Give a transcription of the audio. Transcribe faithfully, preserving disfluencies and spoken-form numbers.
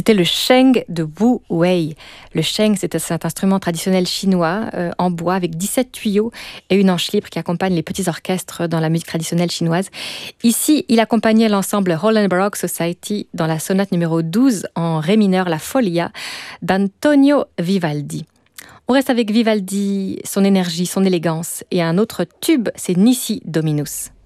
C'était le sheng de Wu Wei. Le sheng, c'est cet instrument traditionnel chinois euh, en bois avec dix-sept tuyaux et une anche libre qui accompagne les petits orchestres dans la musique traditionnelle chinoise. Ici, il accompagnait l'ensemble Holland Baroque Society dans la sonate numéro douze en ré mineur, la Folia, d'Antonio Vivaldi. On reste avec Vivaldi, son énergie, son élégance et un autre tube, c'est Nisi Dominus.